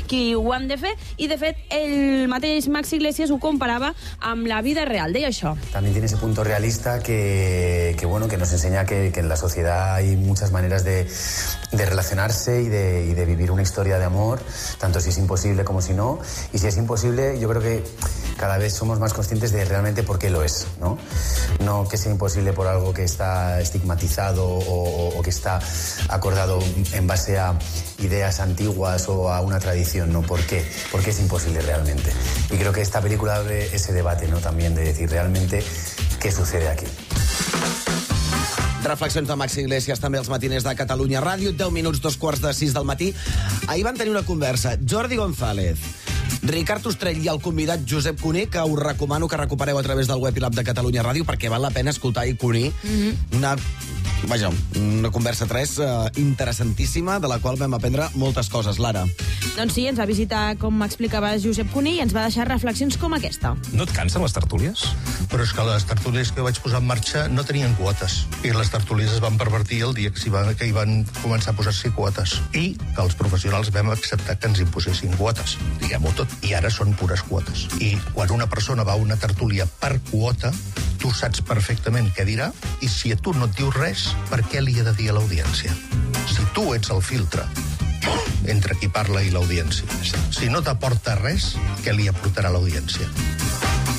qui ho han de fer, i de fet el mateix Max Iglesias ho comparava amb la vida real, deia això. También tiene ese punto realista que nos enseña que en la sociedad hay muchas maneras de relacionarse y de vivir una historia de amor, tanto si es imposible como si no. Y si es imposible, yo creo que cada vez somos más conscientes de realmente por qué lo es, ¿no? No que sea imposible por algo que está estigmatizado o que está acordado en base a ideas antiguas o a una tradición, ¿no? ¿Por qué? Porque es imposible realmente. Y creo que esta película abre ese debate, ¿no? También de decir realmente qué sucede aquí. Reflexions de Max Iglesias també als matiners de Catalunya Ràdio, 10 minuts, 2:45 del matí. Ahir van tenir una conversa Jordi González, Ricard Ostrell i el convidat Josep Cuní, que us recomano que recupereu a través del web i l'app de Catalunya Ràdio, perquè val la pena escoltar i Cuní. Una conversa 3 interessantíssima, de la qual vam aprendre moltes coses. Lara. Doncs sí, ens va visitar, com explicava Josep Cuní, i ens va deixar reflexions com aquesta. No et cansen les tertúlies? Però és que les tertúlies que vaig posar en marxa no tenien quotes. I les tertúlies es van pervertir el dia que hi van començar a posar-s'hi quotes. I que els professionals vam acceptar que ens imposessin quotes. Diguem-ho tot. I ara són pures quotes. I quan una persona va a una tertúlia per quota, tu saps perfectament què dirà, i si a tu no et diu res, per què li ha de dir a l'audiència? Si tu ets el filtre entre qui parla i l'audiència, si no t'aporta res, què li aportarà l'audiència?